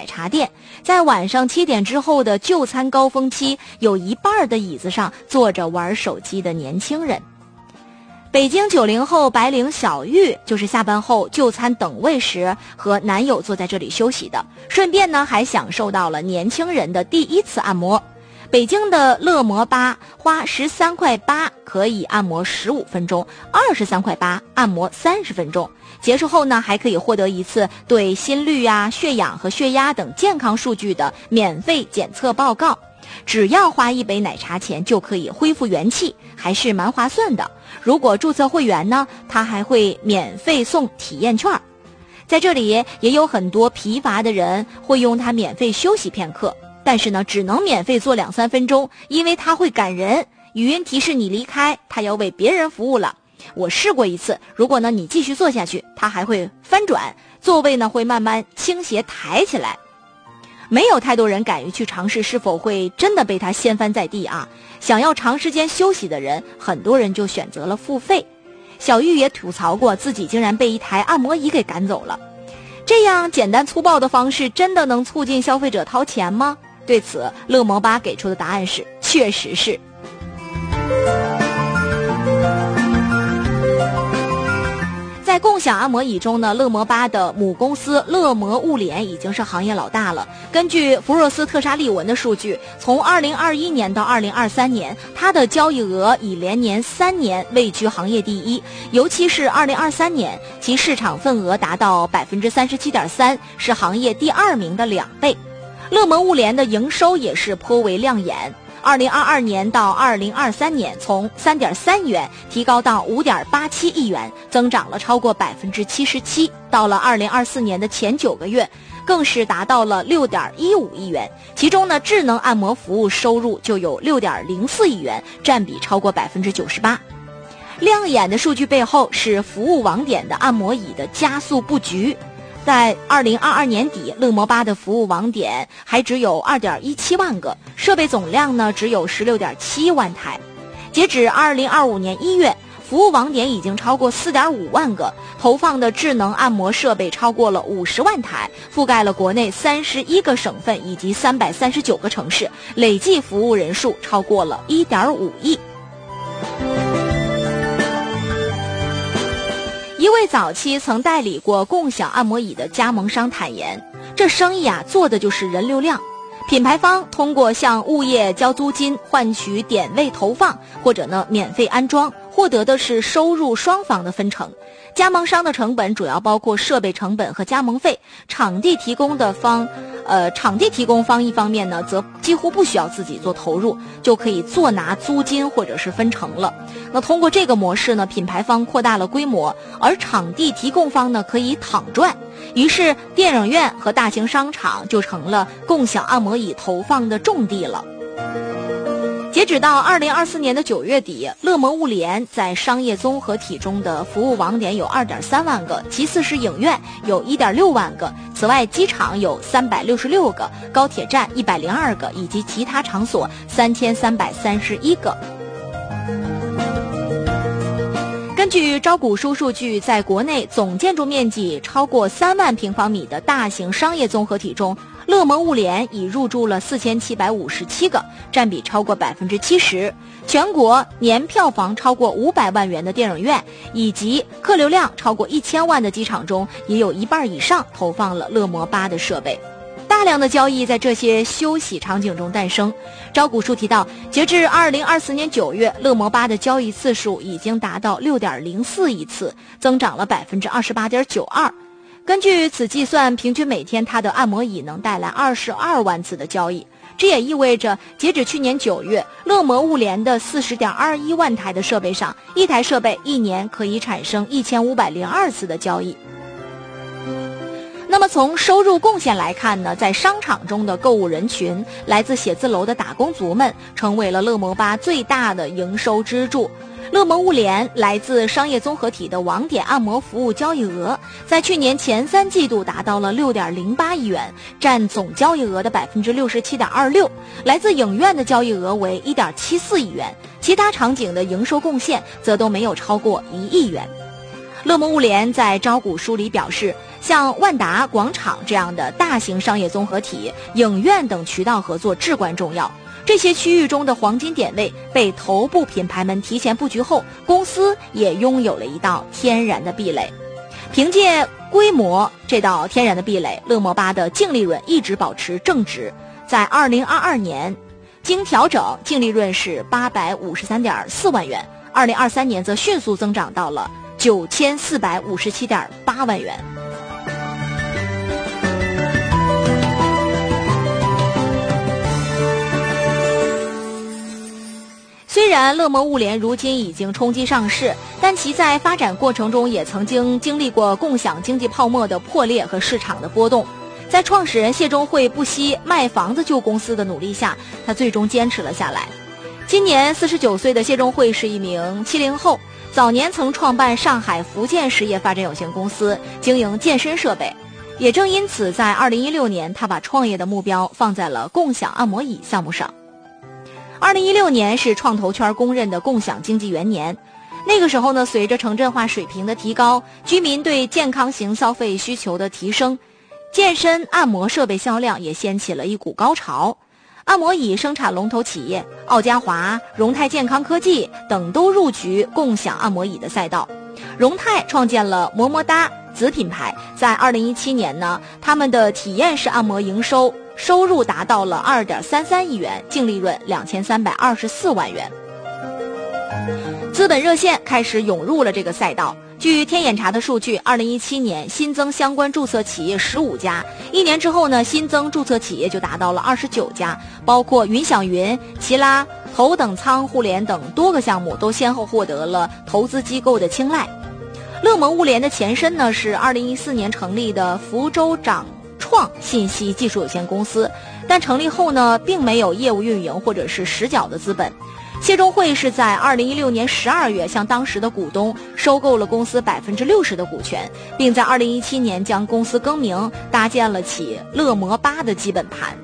奶茶店，在晚上7点之后的就餐高峰期，有一半的椅子上坐着玩手机的年轻人。北京90后白领小玉就是下班后就餐等位时和男友坐在这里休息的，顺便呢还享受到了年轻人的第1次按摩。北京的乐摩吧花13.8块可以按摩15分钟，23.8块按摩30分钟。结束后呢，还可以获得一次对心率啊、血氧和血压等健康数据的免费检测报告。只要花1杯奶茶钱就可以恢复元气，还是蛮划算的。如果注册会员呢，他还会免费送体验券。在这里也有很多疲乏的人会用它免费休息片刻，但是呢，只能免费做2-3分钟，因为它会赶人，语音提示你离开，它要为别人服务了。我试过一次，如果呢你继续坐下去，它还会翻转，座位呢会慢慢倾斜抬起来。没有太多人敢于去尝试是否会真的被它掀翻在地啊！想要长时间休息的人，很多人就选择了付费。小玉也吐槽过自己竟然被一台按摩仪给赶走了。这样简单粗暴的方式真的能促进消费者掏钱吗？对此，乐摩吧给出的答案是确实是。在共享按摩椅中呢，乐摩吧的母公司乐摩物联已经是行业老大了。根据福若斯特沙利文的数据，从2021年到2023年，它的交易额已连年3年位居行业第一，尤其是2023年，其市场份额达到 37.3%， 是行业第2名的2倍。乐摩物联的营收也是颇为亮眼。2022年到2023年，从3.3亿元提高到5.87亿元，增长了超过77%。到了2024年的前9个月，更是达到了6.15亿元。其中呢，智能按摩服务收入就有6.04亿元，占比超过98%。亮眼的数据背后是服务网点的按摩椅的加速布局。在2022年底，乐摩吧的服务网点还只有 2.17 万个，设备总量呢只有 16.7 万台。截止2025年1月，服务网点已经超过 4.5 万个，投放的智能按摩设备超过了50万台，覆盖了国内31个省份以及339个城市，累计服务人数超过了 1.5 亿。一位早期曾代理过共享按摩椅的加盟商坦言，这生意啊做的就是人流量。品牌方通过向物业交租金换取点位投放，或者呢免费安装，获得的是收入双方的分成。加盟商的成本主要包括设备成本和加盟费，场地提供方一方面呢，则几乎不需要自己做投入，就可以做拿租金或者是分成了。那通过这个模式呢，品牌方扩大了规模，而场地提供方呢可以躺赚。于是电影院和大型商场就成了共享按摩椅投放的重地了。截止到2024年的9月底，乐摩物联在商业综合体中的服务网点有 2.3 万个，其次是影院有 1.6 万个，此外机场有366个，高铁站102个，以及其他场所3331个。根据招股书数据，在国内总建筑面积超过3万平方米的大型商业综合体中，乐摩物联已入驻了4757个，占比超过70%。全国年票房超过500万元的电影院，以及客流量超过1000万的机场中，也有一半以上投放了乐摩吧的设备。大量的交易在这些休息场景中诞生。招股书提到，截至2024年9月，乐摩吧的交易次数已经达到 6.04 亿次，增长了 28.92%。根据此计算，平均每天它的按摩椅能带来22万次的交易。这也意味着，截止去年9月，乐摩物联的 40.21 万台的设备上，一台设备一年可以产生1502次的交易。那么从收入贡献来看呢，在商场中的购物人群，来自写字楼的打工族们，成为了乐摩吧最大的营收支柱。乐摩物联来自商业综合体的网点按摩服务交易额，在去年前3季度达到了 6.08 亿元，占总交易额的 67.26%。来自影院的交易额为 1.74 亿元，其他场景的营收贡献则都没有超过1亿元。乐摩物联在招股书里表示， 像万达广场这样的大型商业综合体、影院等渠道合作至关重要。这些区域中的黄金点位被头部品牌们提前布局后，公司也拥有了一道天然的壁垒。凭借规模这道天然的壁垒，乐摩巴的净利润一直保持正值。在2022年，经调整净利润是853.4万元，2023年则迅速增长到了9457.8万元。虽然乐摩物联如今已经冲击上市，但其在发展过程中也曾经经历过共享经济泡沫的破裂和市场的波动。在创始人谢钟会不惜卖房子救公司的努力下，他最终坚持了下来。今年49岁的谢钟会是一名70后，早年曾创办上海福建实业发展有限公司，经营健身设备。也正因此，在2016年，他把创业的目标放在了共享按摩椅项目上。2016年是创投圈公认的共享经济元年。那个时候呢，随着城镇化水平的提高，居民对健康型消费需求的提升，健身按摩设备销量也掀起了一股高潮。按摩椅生产龙头企业奥嘉华、荣泰健康科技等都入局共享按摩椅的赛道。荣泰创建了么么哒子品牌，在2017年呢，他们的体验式按摩营收入达到了2.33亿元，净利润2324万元。资本热线开始涌入了这个赛道。据天眼查的数据，2017年新增相关注册企业15家，1年之后呢，新增注册企业就达到了29家，包括云享云、奇拉、头等舱互联等多个项目都先后获得了投资机构的青睐。乐摩物联的前身呢是2014年成立的福州掌创信息技术有限公司，但成立后呢，并没有业务运营或者是实缴的资本。谢钟会是在2016年12月向当时的股东收购了公司60%的股权，并在2017年将公司更名，搭建了起乐摩巴的基本盘。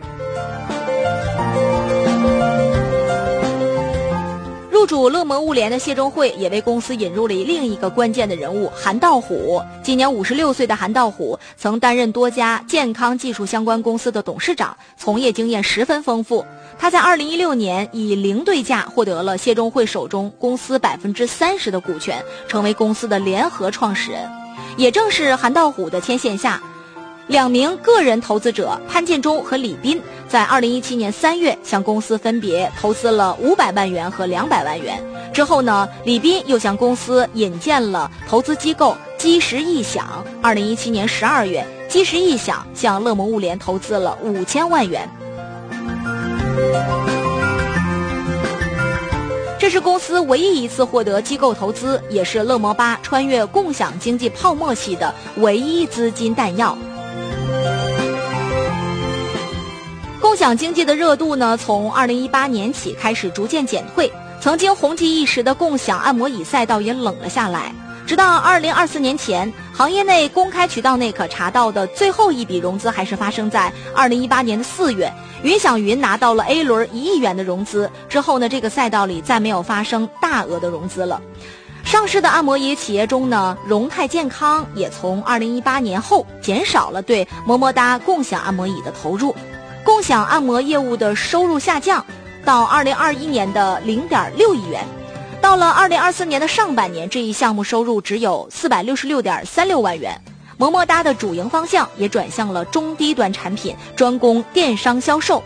入主乐摩物联的谢钟会也为公司引入了另一个关键的人物韩道虎。今年56岁的韩道虎曾担任多家健康技术相关公司的董事长，从业经验十分丰富。他在2016年以零对价获得了谢钟会手中公司30%的股权，成为公司的联合创始人。也正是韩道虎的牵线下，2名个人投资者潘建忠和李斌在2017年3月向公司分别投资了500万元和200万元。之后呢，李斌又向公司引荐了投资机构基石异想。2017年12月，基石异想向乐摩物联投资了5000万元。这是公司唯一一次获得机构投资，也是乐摩巴穿越共享经济泡沫期的唯一资金弹药。共享经济的热度呢，从2018年起开始逐渐减退，曾经红极一时的共享按摩椅赛道也冷了下来。直到2024年前，行业内公开渠道内可查到的最后一笔融资还是发生在2018年的4月，云享云拿到了 A 轮1亿元的融资。之后呢，这个赛道里再没有发生大额的融资了。上市的按摩椅企业中呢，荣泰健康也从2018年后减少了对么么哒共享按摩椅的投入，共享按摩业务的收入下降到2021年的0.6亿元。到了2024年的上半年，这一项目收入只有466.36万元。么么哒的主营方向也转向了中低端产品，专攻电商销售。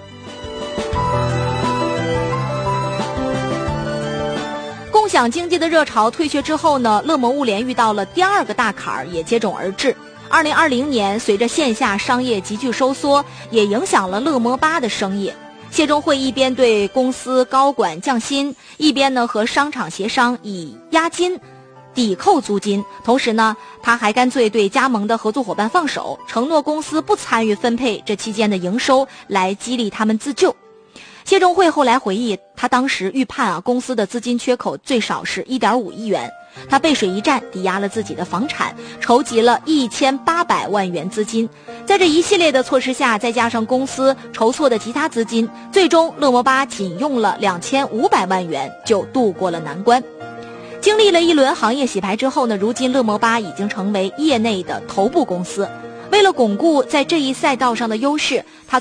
共享经济的热潮退却之后呢，乐摩物联遇到了第二个大坎儿，也接踵而至。2020年，随着线下商业急剧收缩，也影响了乐摩巴的生意。谢钟会一边对公司高管降薪，一边呢和商场协商以押金抵扣租金，同时呢，他还干脆对加盟的合作伙伴放手，承诺公司不参与分配这期间的营收，来激励他们自救。谢钟会后来回忆，他当时预判公司的资金缺口最少是1.5亿元。他背水一战，抵押了自己的房产，筹集了1800万元资金。在这一系列的措施下，再加上公司筹措的其他资金，最终乐摩巴仅用了2500万元就度过了难关。经历了一轮行业洗牌之后呢，如今乐摩巴已经成为业内的头部公司。 为了巩固在这一赛道上的优势，他